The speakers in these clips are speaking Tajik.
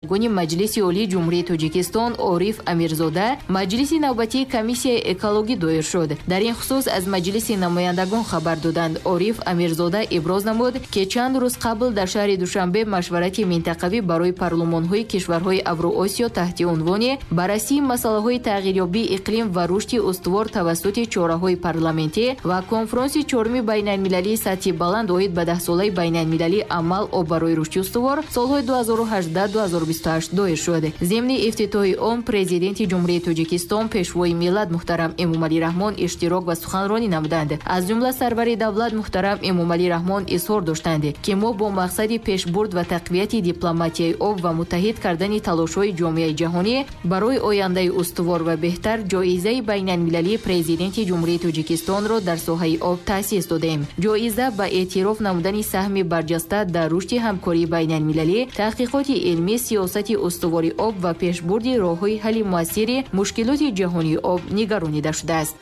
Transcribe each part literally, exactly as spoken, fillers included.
گونی مجلس عالی جمهوری تاجیکستان عارف امیرزاده مجلس نوبتی کمیسیای اکولوژی دایر شد. در این خصوص از مجلس نمایندگان خبر دادند. عارف امیرزاده ابراز نمود که چند روز قبل در شهر دوشنبه مشورت منطقوی برای پارلمان‌های کشورهای اوراسیا تحت عنوان بررسی مسائل تغییریابی اقلیم و رشد استوار توسط چهاره‌های پارلمانتی و کنفرانس چهارم بین‌المللی سطح بلند اوید به ده ساله بین‌المللی عمل و برای رشد استوار سال‌های دو هزار و هجده تا دو هزار و بیست و هشت دایر شد. ضمن افتتاح آن پرزیدنت جمهوری تاجیکستان پیشوای ملت محترم امامعلی رحمان اشتراک و سخنرانی نمودند. از جمله سرور دولت محترم امامعلی رحمان اظهار داشتند که ما با مقصد پیشبرد و تقویت دیپلماتیای آب و متحد کردن تلاش‌های جامعه جهانی برای آینده استوار و بهتر جایزه بین‌المللی پرزیدنت جمهوری تاجیکستان را در ساحه آب تأسیس دادیم. جایزه با اعتراف نمودن سهم برجسته در رشد همکاری بین‌المللی، تحقیقات علمی، سیاست استواری آب و پیشبرد راه‌های حل مؤثر مشکلات جهانی آب نگرانیده شده است.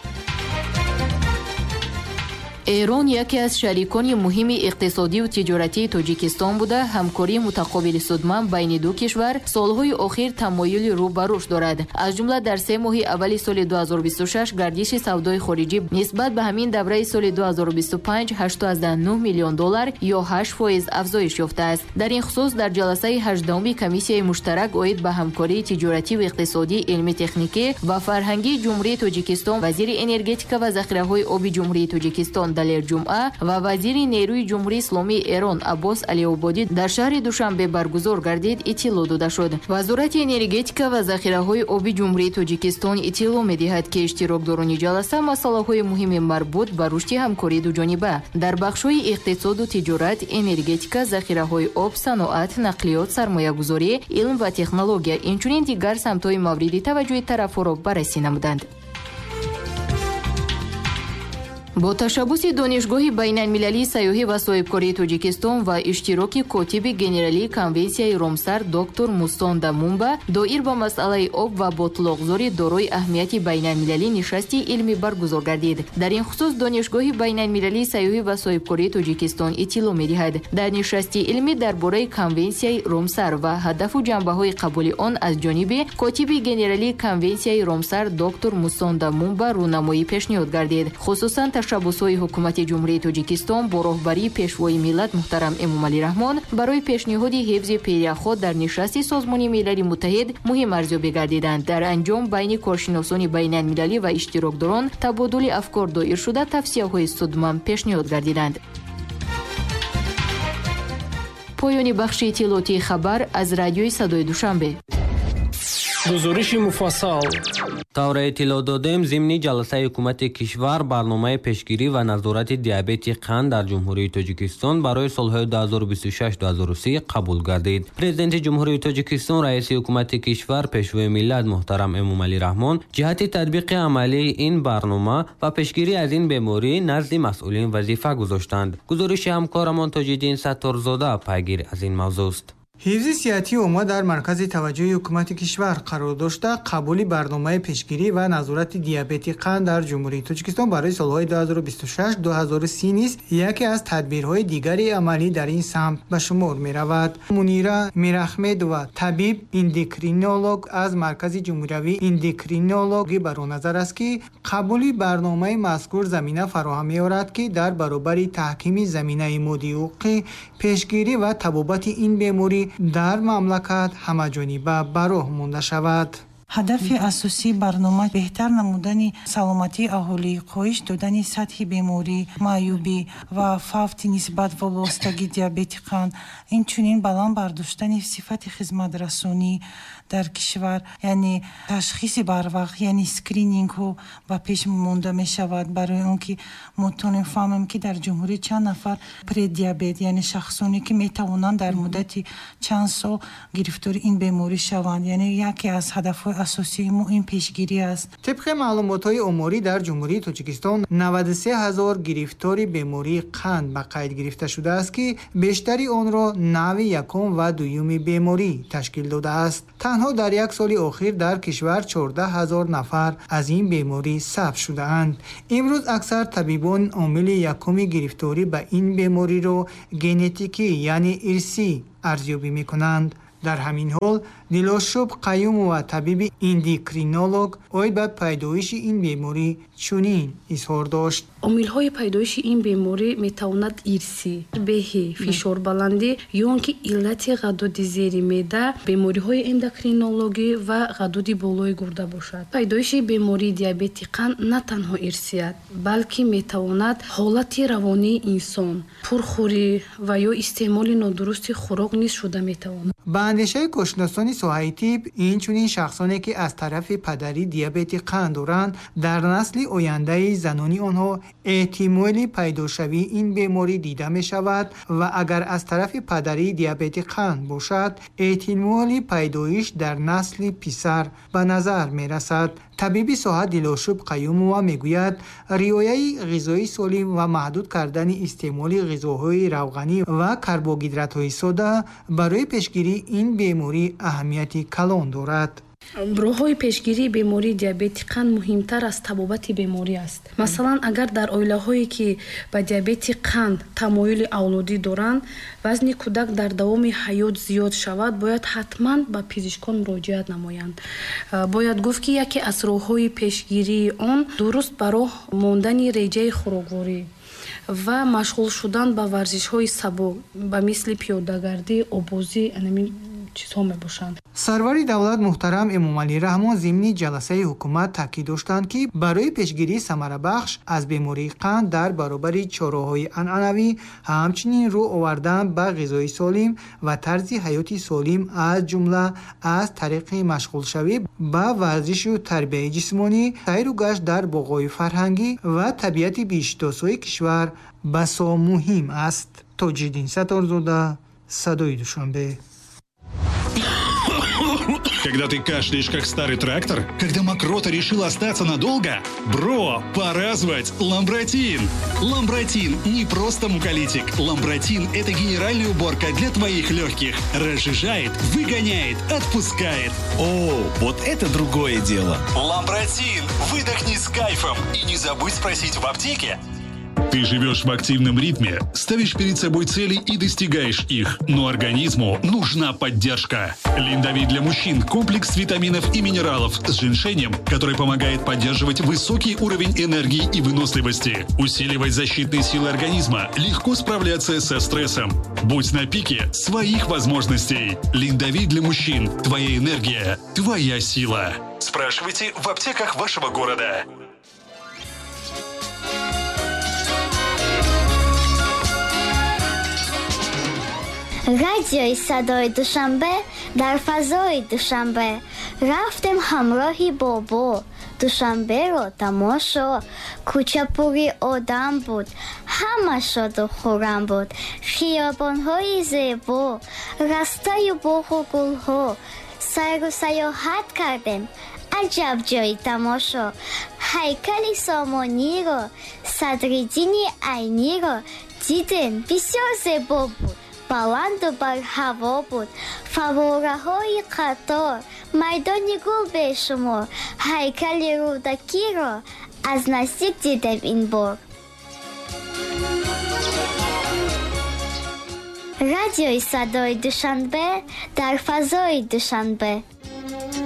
ایران یکی از شریکان مهم اقتصادی و تجارتی تاجیکستان بوده. همکاری متقابل سودمند بین دو کشور سالهای اخیر تمایل رو به رشد دارد. از جمله در سه ماه اول سال دو هزار و بیست و شش گردش سودای خارجی نسبت به همین دوره سال دو هزار و بیست و پنج هشتاد و نه میلیون دلار یا هشت درصد افزایش یافته است. در این خصوص در جلسه هجدهم کمیسیای مشترک اوید به همکاری تجارتی و اقتصادی، علمی تکنیکی و فرهنگی جمهوری تاجیکستان، وزیر انرژتیک و ذخیره‌های آبی جمهوری تاجیکستان دلیر جمعه و وزیر نیروی جمهوری اسلامی ایران عباس علی‌آبادی در شهر دوشنبه برگزار گردید اطلاع داده شد. وزارت انرژتیک و ذخیره‌های آبی جمهوری تاجیکستان اطلاع می‌دهد که اشتراکداران جلسه مسائل مهم مربوط به رشد همکاری دوجانبه در بخش‌های اقتصاد و تجارت، انرژتیک، ذخیره‌های آب، صنعت، نقلیات، سرمایه‌گذاری، علم و تکنولوژی، اینچنین دیگر سمت‌های مورد توجه طرف‌ها را بررسی نمودند. با تشبث دانشگاه بین‌المللی سیاحی و صاحبکاری تاجیکستان و اشتراک کاتب گنرالی کنونسیای رامسر دکتر مستان مونبا دایر به مسئله آب و باطلاق‌گذاری دارای اهمیت بین‌المللی نشستی علمی برگزار گردید. در این خصوص دانشگاه بین‌المللی سیاحی و صاحبکاری تاجیکستان اطلاع می‌دهد در نشستی علمی درباره کنونسیای رامسر و هدف و جنبه‌های قبول آن از جانب کاتب گنرالی کنونسیای رامسر دکتر مستان مونبا رونمایی پیشنهاد گردید. خصوصاً تشبث‌های حکومت جمهوری تاجیکستان با راهبری پیشوای ملت محترم امامعلی رحمان برای پیشنهاد حفظ پیری خود در نشست سازمان ملل متحد مهم ارزیابی گردیدند. در انجام بین کارشناسان بین‌المللی و اشتراکداران تبادل افکار دایر شده توصیه‌های سودمند پیشنهاد گردیدند. پایان بخش اطلاعاتی خبر از رادیوی صدای دوشنبه. گزارش مفصل. طور اطلاع دادیم ضمن جلسه حکومت کشور برنامه پیشگیری و نظارت دیابت قند در جمهوری تاجیکستان برای سالهای دو هزار و بیست و شش تا دو هزار و سی قبول گردید. پرزیدنت جمهوری تاجیکستان رئیس حکومت کشور پیشوای ملت محترم امامعلی رحمان جهت تطبیق عملی این برنامه و پیشگیری از این بیماری نزد مسئولین وظیفه گذاشتند. گزارش همکارمان تاج‌الدین ستارزاده پیگیر از این موضوع است. حفظ صحتی عامه در مرکز توجه حکومت کشور قرار داشته قبول برنامه پیشگیری و نظارت دیابت قند در جمهوری تاجیکستان برای سالهای دو هزار و بیست و شش تا دو هزار و سی نیز یکی از تدبیرهای دیگری عملی در این سمت به شمار می رود. منیره میراحمد و طبیب اندوکرینولوژ از مرکز جمهوری اندوکرینولوژی بر نظر است که قبول برنامه مذکور زمینه فراهم می آورد که در برابر تحکیم زمینه مدیوق پیشگیری و تبابت این بیماری در مملکت همه‌جانبه براه مانده شود. ҳадафи асосии барнома беҳтар намудани саломатии аҳолӣ, коҳиш додани сатҳи беморӣ, маъюбӣ ва фавти нисбат вобастагии диабети қанд, инчунин баланд бардоштани сифати хизматрасонӣ дар кишвар, яъне ташхиси барвақт, яъне скринингҳо ба пеш монда мешавад барои он ки мо тонем фаҳмем ки дар ҷумҳурӣ чанд нафар предиабет, яъне шахсоне ки метавонанд дар муддати чанд сол гирифтори ин беморӣ шаванд, яъне яке аз ҳадафҳои اساسی ما این پیشگیری است. طبق معلومات‌های عمری در جمهوری تاجیکستان نود و سه هزار گرفتاری بیماری قند به قید گرفته شده است که بیشتری آن را نوع یکم و دوم بیماری تشکیل داده است. تنها در یک سال اخیر در کشور چهارده هزار نفر از این بیماری ثبت شده اند. امروز اکثر طبیبان عامل یکم گرفتاری به این بیماری را ژنتیکی یعنی ارثی ارزیابی می‌کنند. дар ҳамин ҳол Дилошуб Қаюмова табиби эндокринолог оид ба пайдоиши ин беморӣ чунин изҳор дошт. омилҳои пайдоиши ин беморӣ метавонад ирсӣ, беҳӣ, фишорбаландӣ ё он ки иллати ғадуди зери меъда, бемориҳои эндокринологӣ ва ғадуди болои гурда бошад. пайдоиши бемории диабети қанд на танҳо ирсият, балки метавонад ҳолати равонии инсон, пурхӯрӣ ва ё истеъмоли нодурусти хӯрок низ шуда метавонад. ба андешаи кошиносони соҳаи тиб, инчунин шахсоне ки аз тарафи падарӣ диабети қанд доранд, дар насли ояндаи занони онҳо эҳтимоли пайдошавии ин беморӣ дида мешавад ва агар аз тарафи падарӣ диабети қанд бошад, эҳтимоли пайдоиш дар насли писар ба назар мерасад. табиби соҳа Дилошуб Қаюмова мегӯяд, риояи ғизои солим ва маҳдуд кардани истеъмоли ғизоҳои равғанӣ ва карбогидратҳои сода барои пешгирии ин беморӣ аҳамияти калон дорад. роҳҳои пешгирии бемории диабети қанд муҳимтар аз табобати беморӣ аст. Масалан, агар дар оилаҳое ки ба диабети қанд тамоюли авлодӣ доранд, вазни кӯдак дар давоми ҳаёт зиёд шавад, бояд ҳатман ба пизишкон муроҷиат намоянд. Бояд гуфт ки яке аз роҳҳои пешгирии он дуруст ба роҳ мондани реҷаи хӯрокворӣ ва машғул шудан ба варзишҳои сабук ба мисли пиёдагардӣ, обозӣ, анамин чизҳо мебошанд. сарвари давлат муҳтарам Эмомалӣ Раҳмон зимни ҷаласаи ҳукумат таъкид доштанд ки барои пешгирии самарабахш аз бемории қанд дар баробари чораҳои анъанавӣ, ҳамчунин рӯ овардан ба ғизои солим ва тарзи ҳаёти солим, аз ҷумла аз тариқи машғулшавӣ ба варзишу тарбияи ҷисмонӣ, сайру гашт дар боғҳои фарҳангӣ ва табиати бишитосои кишвар басо муҳим аст. Тоҷиддин Сатторзода, Садои Душанбе. Когда ты кашляешь, как старый трактор? Когда мокрота решила остаться надолго? Бро, пора звать Ламбротин! Ламбротин не просто муколитик. Ламбротин – это генеральная уборка для твоих легких. Разжижает, выгоняет, отпускает. О, вот это другое дело. Ламбротин! Выдохни с кайфом. И не забудь спросить в аптеке. Ты живешь в активном ритме, ставишь перед собой цели и достигаешь их, но организму нужна поддержка. Линдавит для мужчин – комплекс витаминов и минералов с женьшенем, который помогает поддерживать высокий уровень энергии и выносливости, усиливать защитные силы организма, легко справляться со стрессом. Будь на пике своих возможностей. Линдавит для мужчин – твоя энергия, твоя сила. Спрашивайте в аптеках вашего города. радиои садои Душанбе дар фазои Душанбе. Рафтем ҳамроҳи бобо, Душанберо тамошо. Кӯча пури одам буд, ҳама шоду хӯрам буд. Хиёбонҳои зебо, растаю боғу гулҳо. сайру саёҳат кардем, аҷаб ҷои тамошо. ҳайкали Сомониро, Садриддини Айниро дидем, бисёр зебо буд. баланду бар ҳаво буд, фавораҳои қатор, майдони гул бешумор. ҳайкали Рӯдакиро аз наздик дидем ин бор. радиои садои Душанбе дар фазои Душанбе.